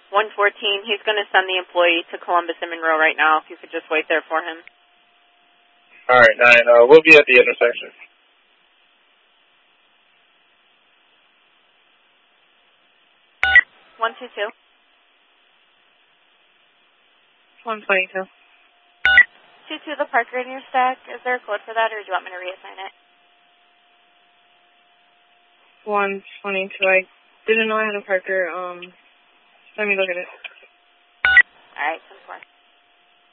114, he's going to send the employee to Columbus and Monroe right now, if you could just wait there for him. All right, 9, we'll be at the intersection. One, two, two. 122. 22, the Parker in your stack. Is there a code for that, or do you want me to reassign it? 122. I didn't know I had a Parker. Let me look at it. All right.